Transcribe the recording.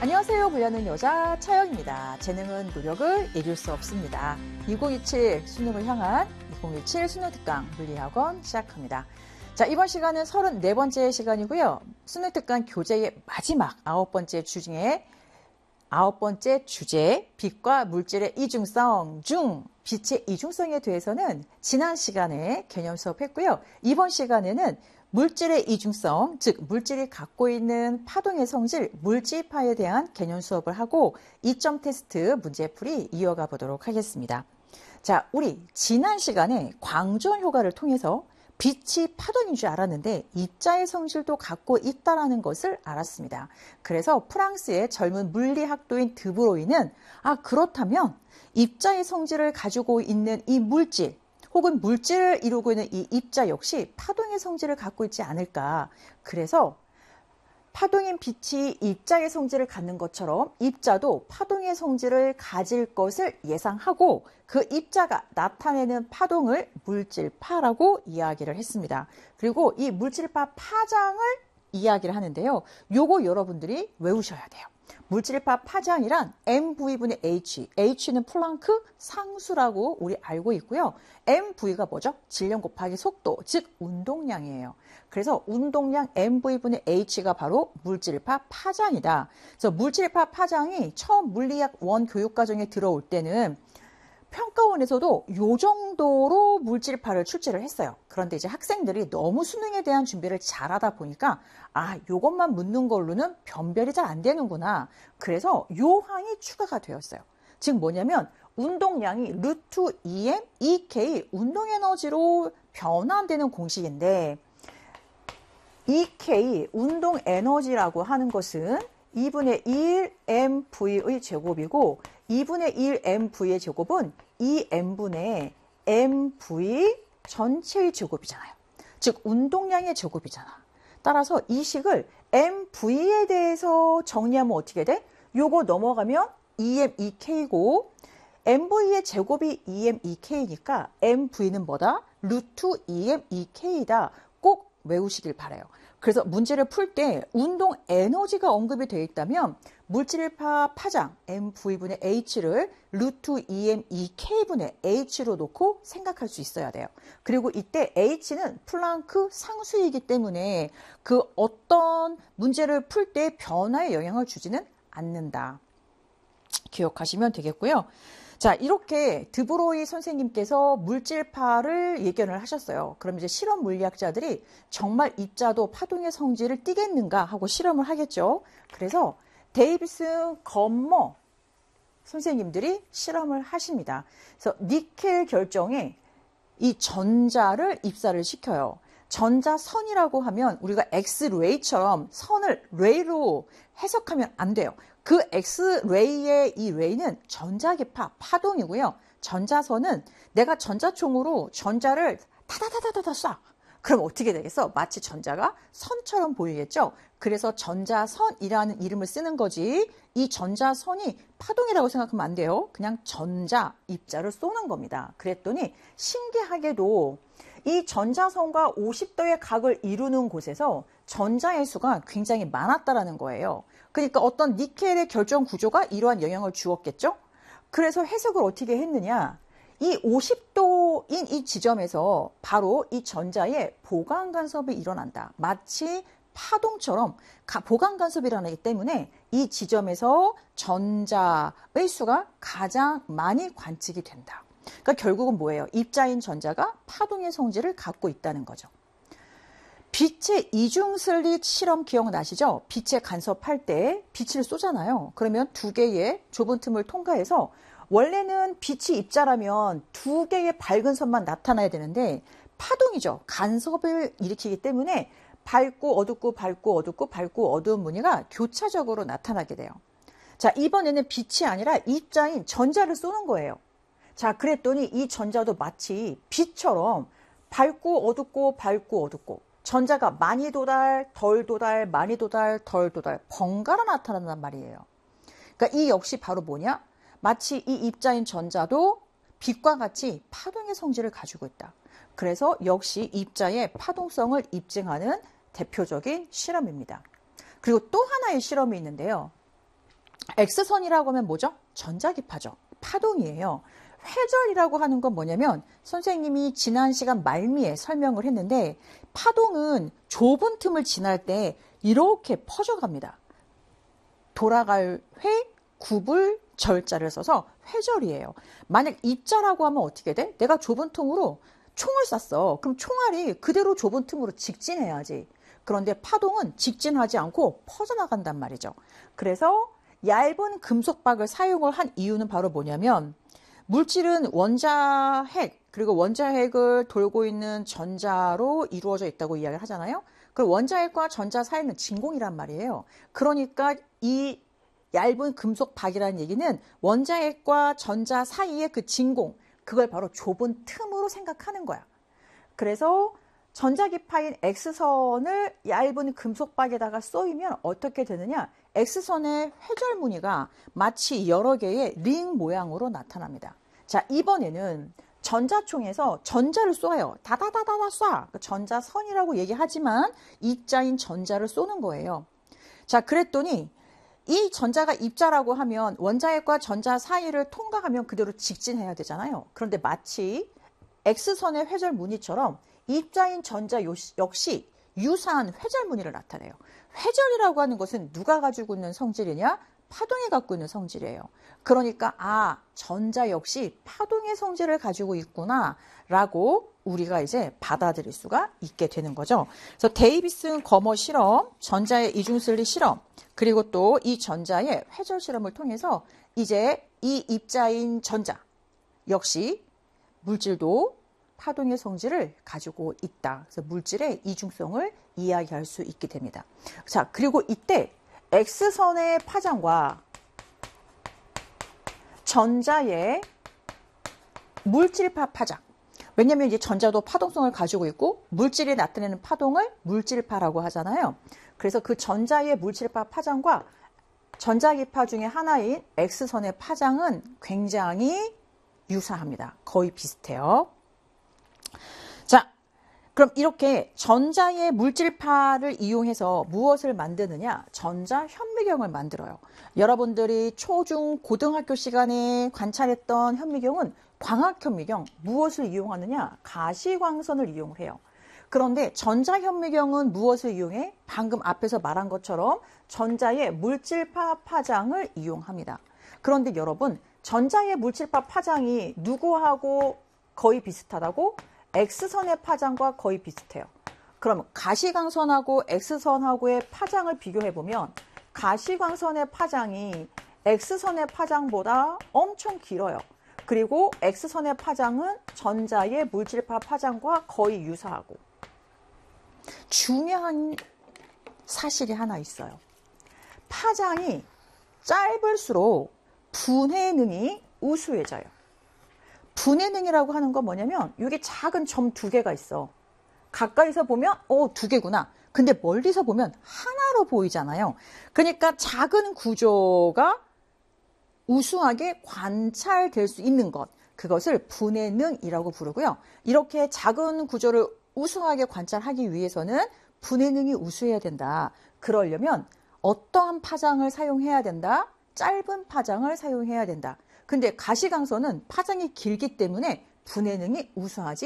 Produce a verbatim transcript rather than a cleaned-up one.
안녕하세요. 불려는 여자 차영입니다. 재능은 노력을 이길 수 없습니다. 이천이십칠 수능을 향한 이천십칠 수능특강 물리학원 시작합니다. 자, 이번 시간은 서른네 번째 시간이고요. 수능특강 교재의 마지막 아홉 번째 주 중에 아홉 번째 주제, 빛과 물질의 이중성 중 빛의 이중성에 대해서는 지난 시간에 개념 수업했고요. 이번 시간에는 물질의 이중성, 즉 물질이 갖고 있는 파동의 성질, 물질파에 대한 개념 수업을 하고 이 점 테스트 문제풀이 이어가 보도록 하겠습니다. 자, 우리 지난 시간에 광주원 효과를 통해서 빛이 파동인 줄 알았는데 입자의 성질도 갖고 있다는 것을 알았습니다. 그래서 프랑스의 젊은 물리학도인 드브로이는 아 그렇다면 입자의 성질을 가지고 있는 이 물질 혹은 물질을 이루고 있는 이 입자 역시 파동의 성질을 갖고 있지 않을까. 그래서 파동인 빛이 입자의 성질을 갖는 것처럼 입자도 파동의 성질을 가질 것을 예상하고 그 입자가 나타내는 파동을 물질파라고 이야기를 했습니다. 그리고 이 물질파 파장을 이야기를 하는데요. 요거 여러분들이 외우셔야 돼요. 물질파 파장이란 엠브이분의 H, H는 플랑크 상수라고 우리 알고 있고요. 엠브이가 뭐죠? 질량 곱하기 속도, 즉 운동량이에요. 그래서 운동량 엠브이분의 H가 바로 물질파 파장이다. 그래서 물질파 파장이 처음 물리학 원 교육과정에 들어올 때는 평가원에서도 요 정도로 물질파를 출제를 했어요. 그런데 이제 학생들이 너무 수능에 대한 준비를 잘하다 보니까 아, 요것만 묻는 걸로는 변별이 잘 안 되는구나. 그래서 요 항이 추가가 되었어요. 즉 뭐냐면 운동량이 루트 이엠 이케이 운동 에너지로 변환되는 공식인데 이케이 운동 에너지라고 하는 것은 이분의 일 엠브이의 제곱이고 이분의 일 엠브이의 제곱은 이 엠분의 엠브이 전체의 제곱이잖아요. 즉 운동량의 제곱이잖아. 따라서 이 식을 엠브이에 대해서 정리하면 어떻게 돼? 요거 넘어가면 이엠 이케이고 엠브이의 제곱이 이엠 이케이니까 엠브이는 뭐다? 루트 이엠 이케이다. 꼭 외우시길 바라요. 그래서 문제를 풀 때 운동 에너지가 언급이 되어 있다면 물질파 파장 엠브이분의 H를 루트 이엠 이케이분의 H로 놓고 생각할 수 있어야 돼요. 그리고 이때 H는 플랑크 상수이기 때문에 그 어떤 문제를 풀 때 변화에 영향을 주지는 않는다. 기억하시면 되겠고요. 자, 이렇게 드브로이 선생님께서 물질파를 예견을 하셨어요. 그럼 이제 실험 물리학자들이 정말 입자도 파동의 성질을 띠겠는가 하고 실험을 하겠죠. 그래서 데이비슨 건머 선생님들이 실험을 하십니다. 그래서 니켈 결정에 이 전자를 입사를 시켜요. 전자선이라고 하면 우리가 엑스레이처럼 선을 레이로 해석하면 안 돼요. 그 엑스레이의 이 레이는 전자기파, 파동이고요. 전자선은 내가 전자총으로 전자를 타다다다다다 쏴. 그럼 어떻게 되겠어? 마치 전자가 선처럼 보이겠죠? 그래서 전자선이라는 이름을 쓰는 거지 이 전자선이 파동이라고 생각하면 안 돼요. 그냥 전자, 입자를 쏘는 겁니다. 그랬더니 신기하게도 이 전자선과 오십 도의 각을 이루는 곳에서 전자의 수가 굉장히 많았다라는 거예요. 그러니까 어떤 니켈의 결정 구조가 이러한 영향을 주었겠죠? 그래서 해석을 어떻게 했느냐? 이 오십 도인 이 지점에서 바로 이 전자의 보강 간섭이 일어난다. 마치 파동처럼 보강 간섭이 일어나기 때문에 이 지점에서 전자의 수가 가장 많이 관측이 된다. 그러니까 결국은 뭐예요? 입자인 전자가 파동의 성질을 갖고 있다는 거죠. 빛의 이중슬릿 실험 기억나시죠? 빛에 간섭할 때 빛을 쏘잖아요. 그러면 두 개의 좁은 틈을 통과해서 원래는 빛이 입자라면 두 개의 밝은 선만 나타나야 되는데 파동이죠. 간섭을 일으키기 때문에 밝고 어둡고 밝고 어둡고 밝고 어두운 무늬가 교차적으로 나타나게 돼요. 자, 이번에는 빛이 아니라 입자인 전자를 쏘는 거예요. 자, 그랬더니 이 전자도 마치 빛처럼 밝고 어둡고 밝고 어둡고 전자가 많이 도달, 덜 도달, 많이 도달, 덜 도달 번갈아 나타난단 말이에요. 그러니까 이 역시 바로 뭐냐? 마치 이 입자인 전자도 빛과 같이 파동의 성질을 가지고 있다. 그래서 역시 입자의 파동성을 입증하는 대표적인 실험입니다. 그리고 또 하나의 실험이 있는데요. X선이라고 하면 뭐죠? 전자기파죠. 파동이에요. 회절이라고 하는 건 뭐냐면 선생님이 지난 시간 말미에 설명을 했는데 파동은 좁은 틈을 지날 때 이렇게 퍼져갑니다. 돌아갈 회, 굽을 절자를 써서 회절이에요. 만약 입자라고 하면 어떻게 돼? 내가 좁은 틈으로 총을 쐈어. 그럼 총알이 그대로 좁은 틈으로 직진해야지. 그런데 파동은 직진하지 않고 퍼져나간단 말이죠. 그래서 얇은 금속박을 사용을 한 이유는 바로 뭐냐면 물질은 원자핵 그리고 원자핵을 돌고 있는 전자로 이루어져 있다고 이야기를 하잖아요. 그리고 원자핵과 전자 사이는 진공이란 말이에요. 그러니까 이 얇은 금속박이라는 얘기는 원자핵과 전자 사이의 그 진공, 그걸 바로 좁은 틈으로 생각하는 거야. 그래서 전자기파인 X선을 얇은 금속박에다가 쏘이면 어떻게 되느냐? X선의 회절 무늬가 마치 여러 개의 링 모양으로 나타납니다. 자, 이번에는 전자총에서 전자를 쏴요. 다다다다다 쏴. 전자선이라고 얘기하지만 입자인 전자를 쏘는 거예요. 자, 그랬더니 이 전자가 입자라고 하면 원자핵과 전자 사이를 통과하면 그대로 직진해야 되잖아요. 그런데 마치 X선의 회절 무늬처럼 입자인 전자 역시 유사한 회절 무늬를 나타내요. 회절이라고 하는 것은 누가 가지고 있는 성질이냐? 파동이 갖고 있는 성질이에요. 그러니까 아, 전자 역시 파동의 성질을 가지고 있구나 라고 우리가 이제 받아들일 수가 있게 되는 거죠. 그래서 데이비슨 거머 실험, 전자의 이중슬리 실험, 그리고 또 이 전자의 회절 실험을 통해서 이제 이 입자인 전자 역시 물질도 파동의 성질을 가지고 있다. 그래서 물질의 이중성을 이야기할 수 있게 됩니다. 자, 그리고 이때 X선의 파장과 전자의 물질파 파장. 왜냐면 이제 전자도 파동성을 가지고 있고 물질이 나타내는 파동을 물질파라고 하잖아요. 그래서 그 전자의 물질파 파장과 전자기파 중에 하나인 X선의 파장은 굉장히 유사합니다. 거의 비슷해요. 자, 그럼 이렇게 전자의 물질파를 이용해서 무엇을 만드느냐? 전자 현미경을 만들어요. 여러분들이 초, 중, 고등학교 시간에 관찰했던 현미경은 광학현미경, 무엇을 이용하느냐? 가시광선을 이용해요. 그런데 전자현미경은 무엇을 이용해? 방금 앞에서 말한 것처럼 전자의 물질파 파장을 이용합니다. 그런데 여러분, 전자의 물질파 파장이 누구하고 거의 비슷하다고? X선의 파장과 거의 비슷해요. 그럼 가시광선하고 X선하고의 파장을 비교해보면 가시광선의 파장이 X선의 파장보다 엄청 길어요. 그리고 X선의 파장은 전자의 물질파 파장과 거의 유사하고 중요한 사실이 하나 있어요. 파장이 짧을수록 분해능이 우수해져요. 분해능이라고 하는 건 뭐냐면 여기 작은 점 두 개가 있어. 가까이서 보면 어, 두 개구나. 근데 멀리서 보면 하나로 보이잖아요. 그러니까 작은 구조가 우수하게 관찰될 수 있는 것, 그것을 분해능이라고 부르고요. 이렇게 작은 구조를 우수하게 관찰하기 위해서는 분해능이 우수해야 된다. 그러려면 어떠한 파장을 사용해야 된다? 짧은 파장을 사용해야 된다. 근데 가시광선은 파장이 길기 때문에 분해능이 우수하지